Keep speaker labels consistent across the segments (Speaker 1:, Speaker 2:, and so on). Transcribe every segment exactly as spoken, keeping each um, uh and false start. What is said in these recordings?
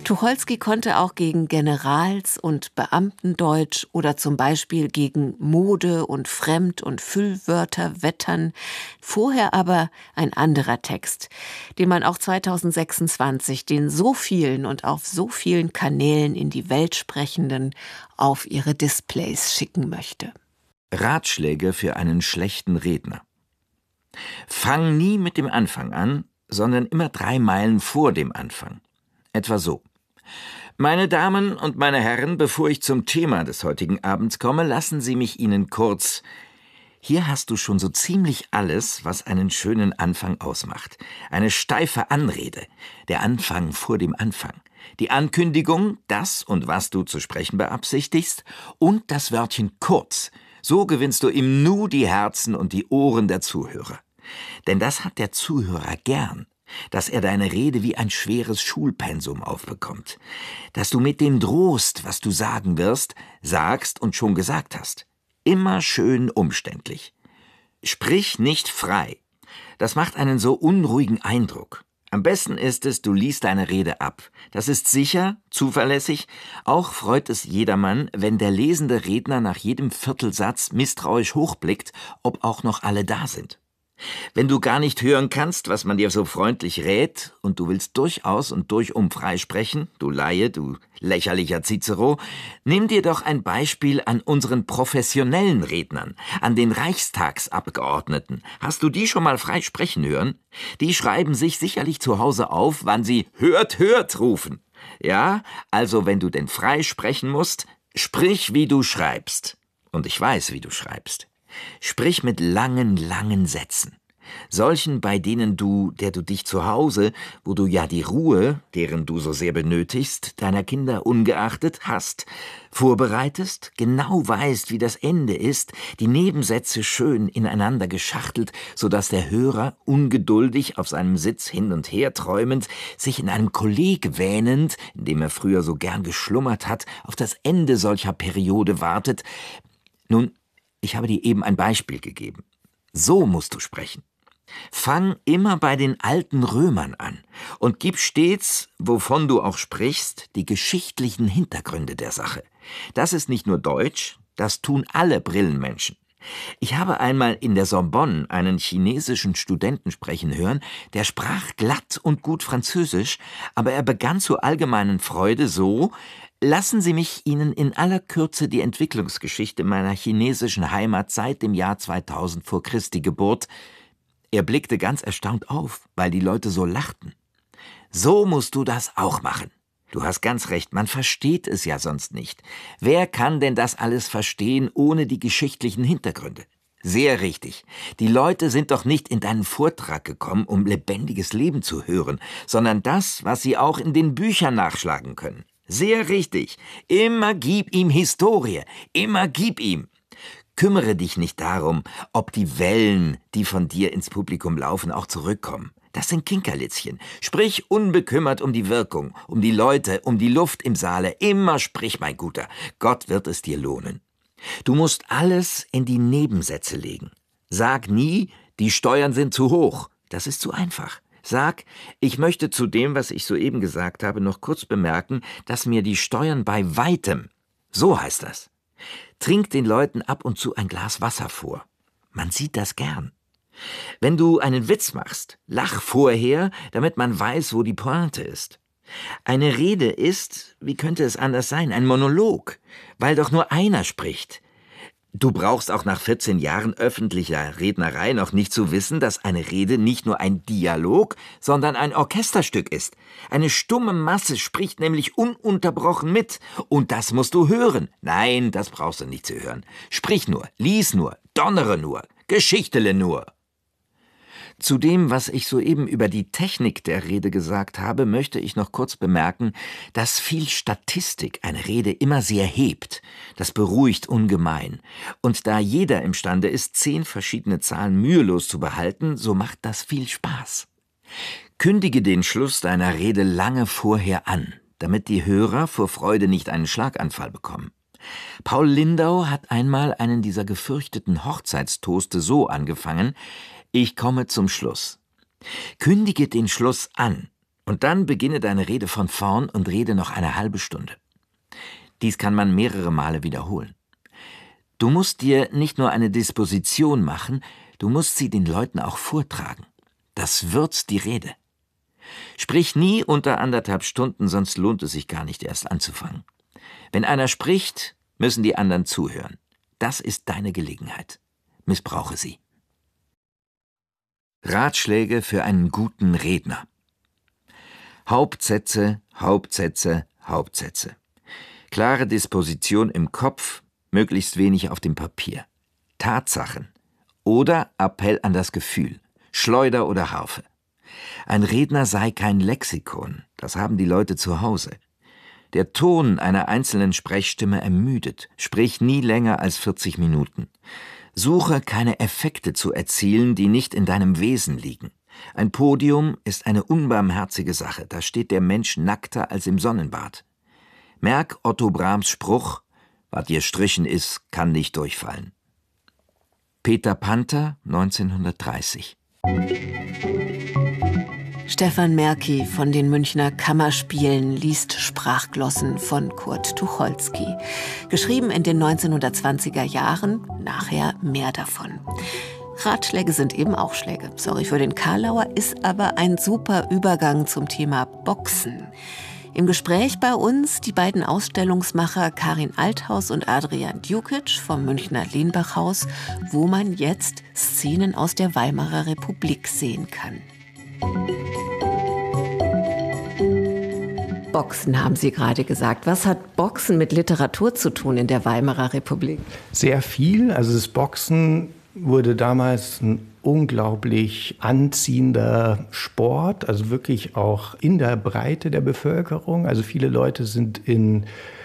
Speaker 1: Tucholsky konnte auch gegen Generals- und Beamtendeutsch oder zum Beispiel gegen Mode- und Fremd- und Füllwörter wettern. Vorher aber ein anderer Text, den man auch zweitausendsechsundzwanzig den so vielen und auf so vielen Kanälen in die Welt Sprechenden auf ihre Displays schicken möchte.
Speaker 2: Ratschläge für einen schlechten Redner. Fang nie mit dem Anfang an, sondern immer drei Meilen vor dem Anfang. Etwa so: Meine Damen und meine Herren, bevor ich zum Thema des heutigen Abends komme, lassen Sie mich Ihnen kurz... Hier hast du schon so ziemlich alles, was einen schönen Anfang ausmacht. Eine steife Anrede, der Anfang vor dem Anfang, die Ankündigung, das und was du zu sprechen beabsichtigst, und das Wörtchen kurz. So gewinnst du im Nu die Herzen und die Ohren der Zuhörer. Denn das hat der Zuhörer gern, dass er deine Rede wie ein schweres Schulpensum aufbekommt, dass du mit dem drohst, was du sagen wirst, sagst und schon gesagt hast. Immer schön umständlich. Sprich nicht frei. Das macht einen so unruhigen Eindruck. Am besten ist es, du liest deine Rede ab. Das ist sicher, zuverlässig. Auch freut es jedermann, wenn der lesende Redner nach jedem Viertelsatz misstrauisch hochblickt, ob auch noch alle da sind. Wenn du gar nicht hören kannst, was man dir so freundlich rät, und du willst durchaus und durchum freisprechen, du Laie, du lächerlicher Cicero, nimm dir doch ein Beispiel an unseren professionellen Rednern, an den Reichstagsabgeordneten. Hast du die schon mal frei sprechen hören? Die schreiben sich sicherlich zu Hause auf, wann sie »Hört, hört« rufen. Ja, also wenn du denn frei sprechen musst, sprich, wie du schreibst. Und ich weiß, wie du schreibst. Sprich mit langen, langen Sätzen. Solchen, bei denen du, der du dich zu Hause, wo du ja die Ruhe, deren du so sehr benötigst, deiner Kinder ungeachtet, hast, vorbereitest, genau weißt, wie das Ende ist, die Nebensätze schön ineinander geschachtelt, so dass der Hörer, ungeduldig auf seinem Sitz hin und her träumend, sich in einem Kolleg wähnend, in dem er früher so gern geschlummert hat, auf das Ende solcher Periode wartet. Nun, ich habe dir eben ein Beispiel gegeben. So musst du sprechen. Fang immer bei den alten Römern an und gib stets, wovon du auch sprichst, die geschichtlichen Hintergründe der Sache. Das ist nicht nur Deutsch, das tun alle Brillenmenschen. Ich habe einmal in der Sorbonne einen chinesischen Studenten sprechen hören, der sprach glatt und gut Französisch, aber er begann zur allgemeinen Freude so: Lassen Sie mich Ihnen in aller Kürze die Entwicklungsgeschichte meiner chinesischen Heimat seit dem Jahr zweitausend vor Christi Geburt. Er blickte ganz erstaunt auf, weil die Leute so lachten. So musst du das auch machen. Du hast ganz recht, man versteht es ja sonst nicht. Wer kann denn das alles verstehen ohne die geschichtlichen Hintergründe? Sehr richtig. Die Leute sind doch nicht in deinen Vortrag gekommen, um lebendiges Leben zu hören, sondern das, was sie auch in den Büchern nachschlagen können. Sehr richtig. Immer gib ihm Historie. Immer gib ihm. Kümmere dich nicht darum, ob die Wellen, die von dir ins Publikum laufen, auch zurückkommen. Das sind Kinkerlitzchen. Sprich unbekümmert um die Wirkung, um die Leute, um die Luft im Saale. Immer sprich, mein Guter. Gott wird es dir lohnen. Du musst alles in die Nebensätze legen. Sag nie, die Steuern sind zu hoch. Das ist zu einfach. Sag, ich möchte zu dem, was ich soeben gesagt habe, noch kurz bemerken, dass mir die Steuern bei weitem, so heißt das. Trink den Leuten ab und zu ein Glas Wasser vor. Man sieht das gern. Wenn du einen Witz machst, lach vorher, damit man weiß, wo die Pointe ist. Eine Rede ist, wie könnte es anders sein, ein Monolog, weil doch nur einer spricht. Du brauchst auch nach vierzehn Jahren öffentlicher Rednerei noch nicht zu wissen, dass eine Rede nicht nur ein Dialog, sondern ein Orchesterstück ist. Eine stumme Masse spricht nämlich ununterbrochen mit. Und das musst du hören. Nein, das brauchst du nicht zu hören. Sprich nur, lies nur, donnere nur, geschichtele nur. Zu dem, was ich soeben über die Technik der Rede gesagt habe, möchte ich noch kurz bemerken, dass viel Statistik eine Rede immer sehr hebt. Das beruhigt ungemein. Und da jeder imstande ist, zehn verschiedene Zahlen mühelos zu behalten, so macht das viel Spaß. Kündige den Schluss deiner Rede lange vorher an, damit die Hörer vor Freude nicht einen Schlaganfall bekommen. Paul Lindau hat einmal einen dieser gefürchteten Hochzeitstoaste so angefangen: Ich komme zum Schluss. Kündige den Schluss an Und dann beginne deine Rede von vorn und rede noch eine halbe Stunde. Dies kann man mehrere Male wiederholen. Du musst dir nicht nur eine Disposition machen, du musst sie den Leuten auch vortragen. Das würzt die Rede. Sprich nie unter anderthalb Stunden, sonst lohnt es sich gar nicht erst anzufangen. Wenn einer spricht, müssen die anderen zuhören. Das ist deine Gelegenheit. Missbrauche sie. Ratschläge für einen guten Redner. Hauptsätze, Hauptsätze, Hauptsätze. Klare Disposition im Kopf, möglichst wenig auf dem Papier. Tatsachen oder Appell an das Gefühl, Schleuder oder Harfe. Ein Redner sei kein Lexikon, das haben die Leute zu Hause. Der Ton einer einzelnen Sprechstimme ermüdet, sprich nie länger als vierzig Minuten. Suche keine Effekte zu erzielen, die nicht in deinem Wesen liegen. Ein Podium ist eine unbarmherzige Sache, da steht der Mensch nackter als im Sonnenbad. Merk Otto Brahms Spruch, was dir strichen ist, kann nicht durchfallen. Peter Panther, neunzehnhundertdreißig.
Speaker 1: Stefan Merki von den Münchner Kammerspielen liest Sprachglossen von Kurt Tucholsky. Geschrieben in den neunzehnhundertzwanziger Jahren, nachher mehr davon. Ratschläge sind eben auch Schläge. Sorry für den Karlauer, ist aber ein super Übergang zum Thema Boxen. Im Gespräch bei uns die beiden Ausstellungsmacher Karin Althaus und Adrian Dukic vom Münchner Lenbachhaus, wo man jetzt Szenen aus der Weimarer Republik sehen kann. Boxen haben Sie gerade gesagt. Was hat Boxen mit Literatur zu tun in der Weimarer Republik?
Speaker 3: Sehr viel. Also das Boxen wurde damals ein unglaublich anziehender Sport, also wirklich auch in der Breite der Bevölkerung. Also viele Leute sind in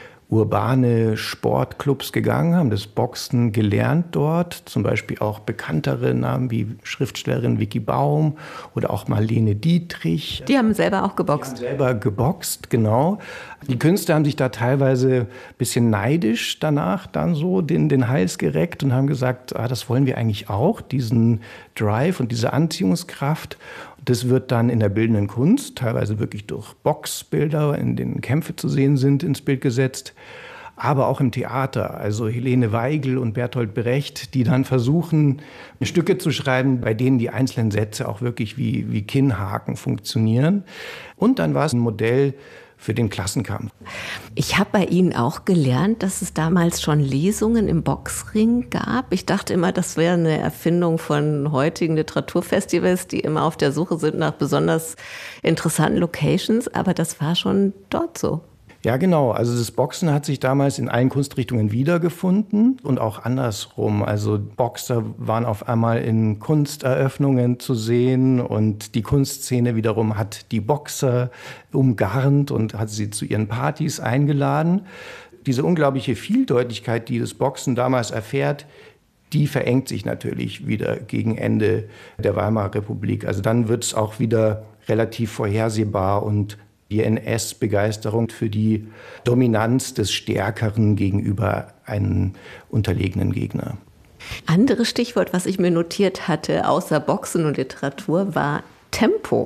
Speaker 3: urbane Sportclubs gegangen, haben das Boxen gelernt dort. Zum Beispiel auch bekanntere Namen wie Schriftstellerin Vicky Baum oder auch Marlene Dietrich.
Speaker 1: Die haben selber auch geboxt.
Speaker 3: Die haben selber geboxt, genau. Die Künstler haben sich da teilweise ein bisschen neidisch danach dann so den, den Hals gereckt und haben gesagt, ah, das wollen wir eigentlich auch, diesen Drive und diese Anziehungskraft. Das wird dann in der bildenden Kunst, teilweise wirklich durch Boxbilder, in denen Kämpfe zu sehen sind, ins Bild gesetzt. Aber auch im Theater, also Helene Weigel und Bertolt Brecht, die dann versuchen, Stücke zu schreiben, bei denen die einzelnen Sätze auch wirklich wie, wie Kinnhaken funktionieren. Und dann war es ein Modell für den Klassenkampf.
Speaker 1: Ich habe bei Ihnen auch gelernt, dass es damals schon Lesungen im Boxring gab. Ich dachte immer, das wäre eine Erfindung von heutigen Literaturfestivals, die immer auf der Suche sind nach besonders interessanten Locations. Aber das war schon dort so.
Speaker 3: Ja, genau. Also das Boxen hat sich damals in allen Kunstrichtungen wiedergefunden und auch andersrum. Also Boxer waren auf einmal in Kunsteröffnungen zu sehen und die Kunstszene wiederum hat die Boxer umgarnt und hat sie zu ihren Partys eingeladen. Diese unglaubliche Vieldeutigkeit, die das Boxen damals erfährt, die verengt sich natürlich wieder gegen Ende der Weimarer Republik. Also dann wird es auch wieder relativ vorhersehbar und die N S-Begeisterung für die Dominanz des Stärkeren gegenüber einem unterlegenen Gegner.
Speaker 1: Anderes Stichwort, was ich mir notiert hatte, außer Boxen und Literatur, war Tempo.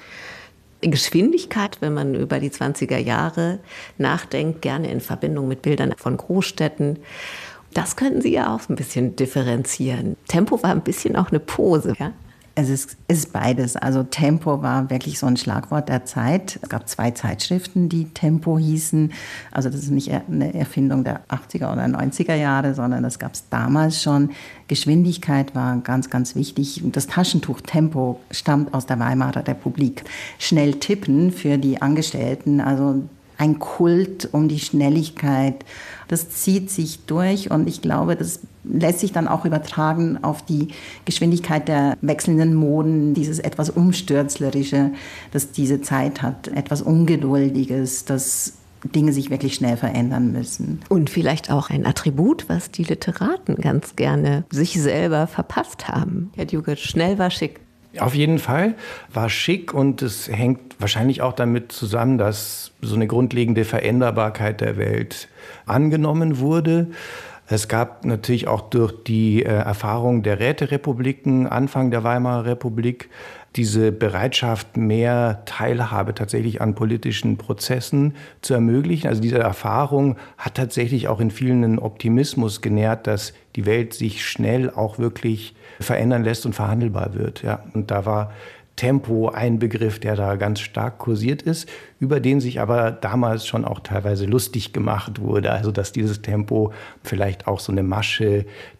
Speaker 1: Geschwindigkeit, wenn man über die zwanziger Jahre nachdenkt, gerne in Verbindung mit Bildern von Großstädten. Das könnten Sie ja auch ein bisschen differenzieren. Tempo war ein bisschen auch eine Pose, ja?
Speaker 4: Es ist, es ist beides. Also Tempo war wirklich so ein Schlagwort der Zeit. Es gab zwei Zeitschriften, die Tempo hießen. Also das ist nicht eine Erfindung der achtziger oder neunziger Jahre, sondern das gab es damals schon. Geschwindigkeit war ganz, ganz wichtig. Das Taschentuch Tempo stammt aus der Weimarer Republik. Schnell tippen für die Angestellten, also ein Kult um die Schnelligkeit. Das zieht sich durch und ich glaube, das lässt sich dann auch übertragen auf die Geschwindigkeit der wechselnden Moden, dieses etwas Umstürzlerische, das diese Zeit hat, etwas Ungeduldiges, dass Dinge sich wirklich schnell verändern müssen.
Speaker 1: Und vielleicht auch ein Attribut, was die Literaten ganz gerne sich selber verpasst haben. Herr Dukic, schnell war schick.
Speaker 3: Auf jeden Fall war schick und es hängt wahrscheinlich auch damit zusammen, dass so eine grundlegende Veränderbarkeit der Welt angenommen wurde. Es gab natürlich auch durch die äh, Erfahrung der Räterepubliken, Anfang der Weimarer Republik, diese Bereitschaft, mehr Teilhabe tatsächlich an politischen Prozessen zu ermöglichen. Also diese Erfahrung hat tatsächlich auch in vielen einen Optimismus genährt, dass die Welt sich schnell auch wirklich verändern lässt und verhandelbar wird. Ja. Und da war Tempo ein Begriff, der da ganz stark kursiert ist, über den sich aber damals schon auch teilweise lustig gemacht wurde. Also dass dieses Tempo vielleicht auch so eine Masche